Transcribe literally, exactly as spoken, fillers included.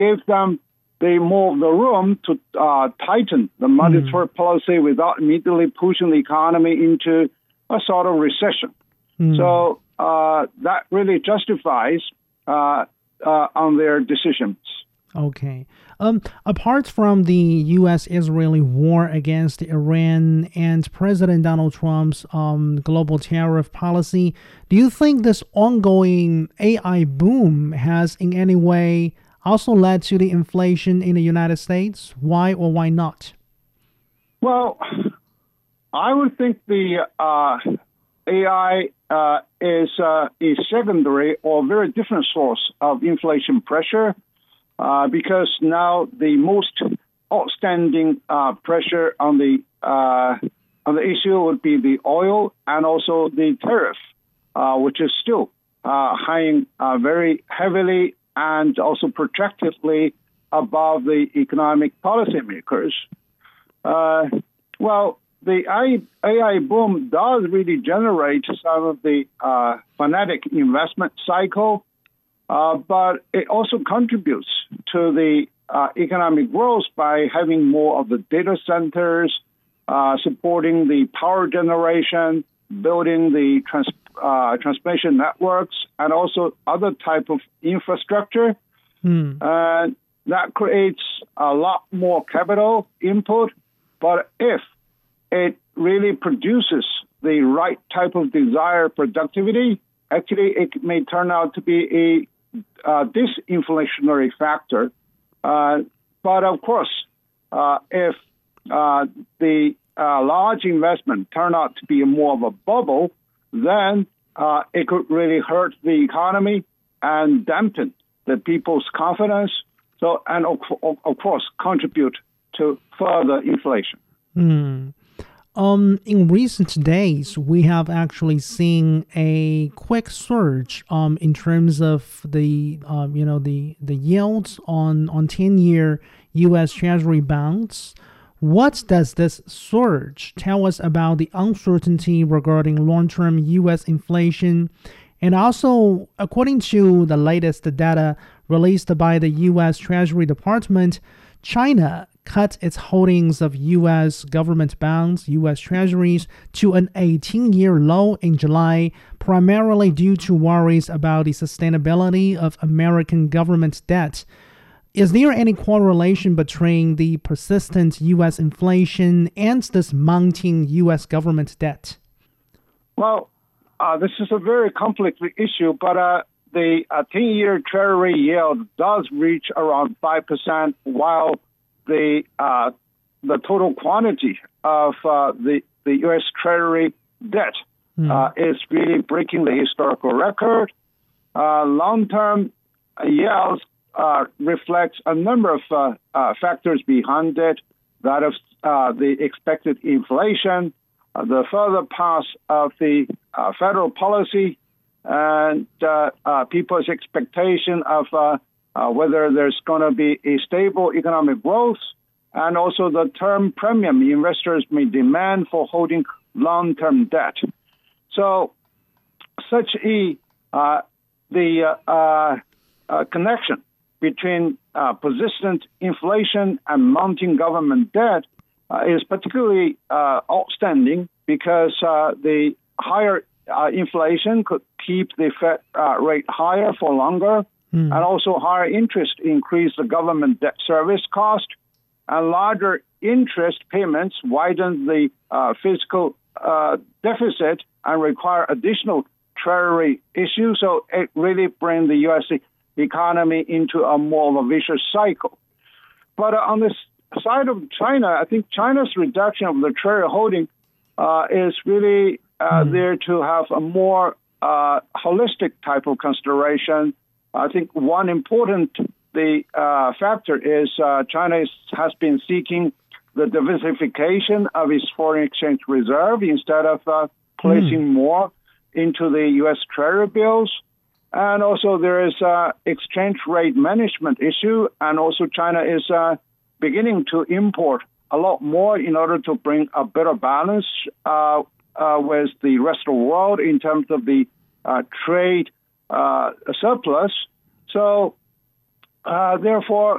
gave them the more of the room to uh, tighten the monetary mm. policy without immediately pushing the economy into a sort of recession. Mm. So uh, that really justifies uh, uh, on their decisions. Okay. Um, apart from the U S-Israeli war against Iran and President Donald Trump's um, global tariff policy, do you think this ongoing A I boom has in any way also led to the inflation in the United States? Why or why not? Well, I would think the uh, A I uh, is uh, a secondary or very different source of inflation pressure. Uh, because now the most outstanding uh, pressure on the uh, on the issue would be the oil and also the tariff, uh, which is still uh, hanging uh, very heavily and also protractedly above the economic policymakers. Uh, well, the A I boom does really generate some of the uh, frenetic investment cycle. Uh, but it also contributes to the uh, economic growth by having more of the data centers, uh, supporting the power generation, building the trans- uh, transmission networks, and also other type of infrastructure. Hmm. Uh, that creates a lot more capital input. But if it really produces the right type of desired productivity, actually it may turn out to be a Uh, disinflationary factor. Uh, but of course, uh, if uh, the uh, large investment turn out to be more of a bubble, then uh, it could really hurt the economy and dampen the people's confidence. So, and of, of, of course, contribute to further inflation. Hmm. Um, in recent days, we have actually seen a quick surge um, in terms of the um, you know the the yields on on ten-year U S Treasury bonds. What does this surge tell us about the uncertainty regarding long-term U S inflation? And also, according to the latest data released by the U S Treasury Department, China cut its holdings of U S government bonds, U S Treasuries, to an eighteen-year low in July, primarily due to worries about the sustainability of American government debt. Is there any correlation between the persistent U S inflation and this mounting U S government debt? Well, uh, this is a very complex issue, but uh, the uh, ten-year Treasury yield does reach around five percent, while the uh, the total quantity of uh, the, the U S Treasury debt mm. uh, is really breaking the historical record. Uh, long-term yields uh, reflect a number of uh, uh, factors behind it, that of uh, the expected inflation, uh, the further path of the uh, federal policy, and uh, uh, people's expectation of uh, Uh, whether there's going to be a stable economic growth, and also the term premium investors may demand for holding long-term debt. So, such a uh, the uh, uh, connection between uh, persistent inflation and mounting government debt uh, is particularly uh, outstanding because uh, the higher uh, inflation could keep the Fed uh, rate higher for longer. Mm. And also higher interest increase the government debt service cost, and larger interest payments widen the uh, fiscal uh, deficit and require additional treasury issues. So it really brings the U S economy into a more of a vicious cycle. But uh, on the side of China, I think China's reduction of the treasury holding uh, is really uh, mm. there to have a more uh, holistic type of consideration. I think one important the uh, factor is uh, China is, has been seeking the diversification of its foreign exchange reserve instead of uh, placing mm. more into the U S Treasury bills. And also there is an exchange rate management issue, and also China is uh, beginning to import a lot more in order to bring a better balance uh, uh, with the rest of the world in terms of the uh, trade Uh, surplus. So, uh, therefore,